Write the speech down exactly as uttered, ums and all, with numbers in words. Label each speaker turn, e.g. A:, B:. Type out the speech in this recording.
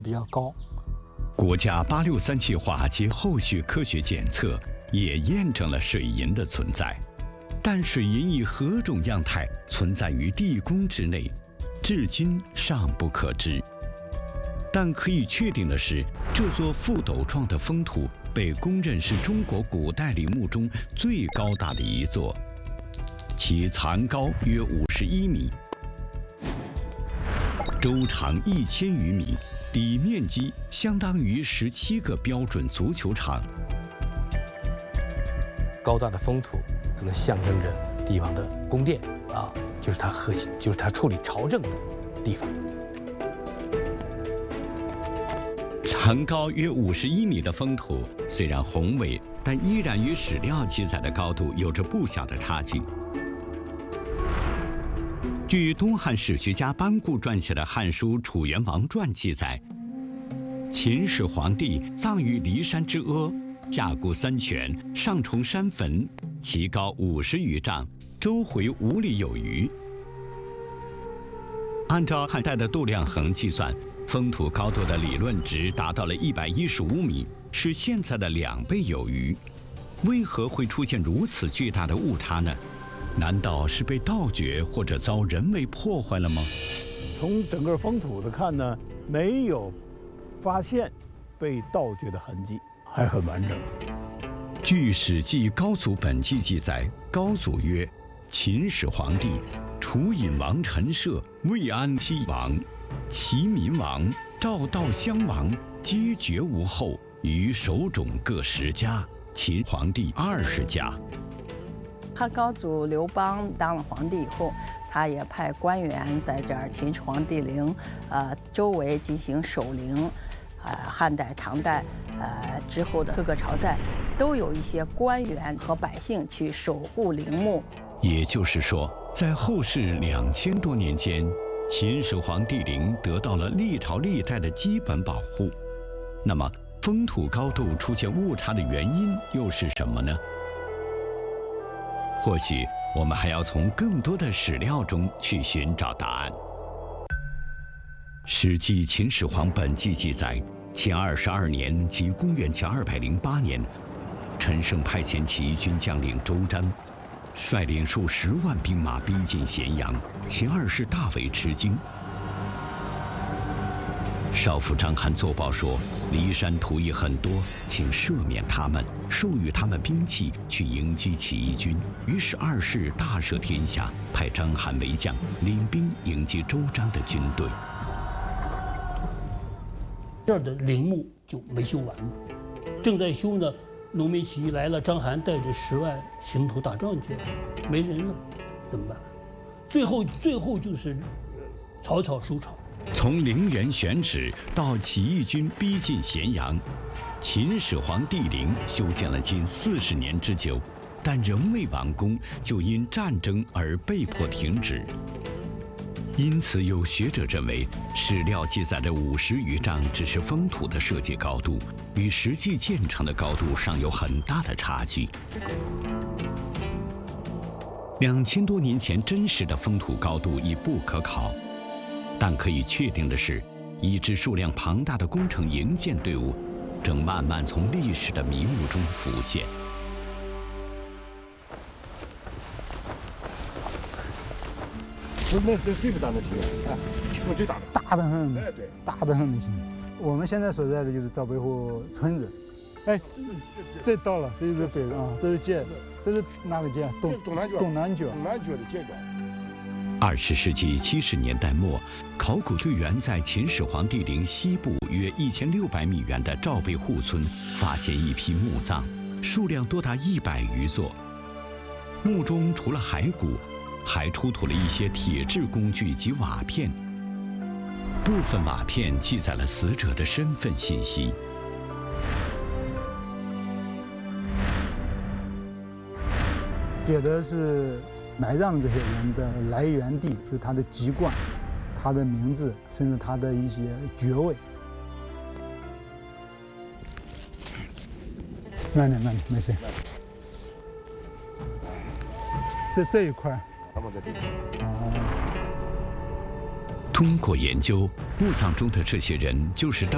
A: 比较高。
B: 国家八六三计划及后续科学检测也验证了水银的存在，但水银以何种样态存在于地宫之内，至今尚不可知。但可以确定的是，这座覆斗状的封土被公认是中国古代陵墓中最高大的一座，其残高约五十一米，周长一千余米，底面积相当于十七个标准足球场。
A: 高大的封土可能象征着地方的宫殿啊，就是它核心，就是它处理朝政的地方。
B: 层高约五十一米的封土虽然宏伟，但依然与史料记载的高度有着不小的差距。据东汉史学家班固撰写的《汉书·楚元王传》记载，秦始皇帝葬于骊山之阿，下固三泉，上重山坟，其高五十余丈，周回五里有余。按照汉代的度量衡计算，封土高度的理论值达到了一百一十五米，是现在的两倍有余。为何会出现如此巨大的误差呢？难道是被盗掘或者遭人为破坏了吗？
C: 从整个封土的看呢，没有发现被盗掘的痕迹，还很完整。
B: 据《史记·高祖本纪》记载，高祖曰：“秦始皇帝，楚隐王陈涉、魏安西王、齐民王、赵道襄王，皆绝无后，余手冢各十家，秦皇帝二十家。”
D: 汉高祖刘邦当了皇帝以后，他也派官员在这儿秦始皇帝陵，呃周围进行守陵。呃，汉代、唐代，呃之后的各个朝代，都有一些官员和百姓去守护陵墓。
B: 也就是说，在后世两千多年间，秦始皇帝陵得到了历朝历代的基本保护。那么，封土高度出现误差的原因又是什么呢？或许我们还要从更多的史料中去寻找答案。《史记·秦始皇本纪》记载，前二十二年，即公元前二百零八年，陈胜派遣起义军将领周瞻，率领数十万兵马逼近咸阳，秦二世大为吃惊。少府张邯奏报说，骊山土役很多，请赦免他们，授予他们兵器去迎击起义军。于是二世大赦天下，派张邯为将，领兵迎击周章的军队。
E: 这儿的陵墓就没修完，正在修呢，农民起义来了，章邯带着十万行头打仗去了，没人了，怎么办？最后最后就是草草收场。
B: 从陵园选址到起义军逼近咸阳，秦始皇帝陵修建了近四十年之久，但仍未完工，就因战争而被迫停止。因此，有学者认为，史料记载的五十余丈只是封土的设计高度，与实际建成的高度尚有很大的差距。两千多年前真实的封土高度已不可考。但可以确定的是，一支数量庞大的工程营建队伍正慢慢从历史的迷雾中浮现。
F: 不是，那是最不大的体量，哎，说最大的，
C: 大的很，
F: 哎，对，
C: 大的很那些。我们现在所在的就是赵北湖村子，哎，这到了，这就是北啊，这是界，这是哪个界？东
F: 东南角，
C: 东南角，
F: 东南角的界角。
B: 二十世纪七十年代末，考古队员在秦始皇帝陵西部约一千六百米远的赵北户村发现一批墓葬，数量多达一百余座。墓中除了骸骨，还出土了一些铁制工具及瓦片。部分瓦片记载了死者的身份信息。
C: 写的是埋葬这些人的来源地，就是他的籍贯、他的名字，甚至他的一些爵位。慢点，慢点，没事。这这一块，啊，
B: 通过研究，墓葬中的这些人就是当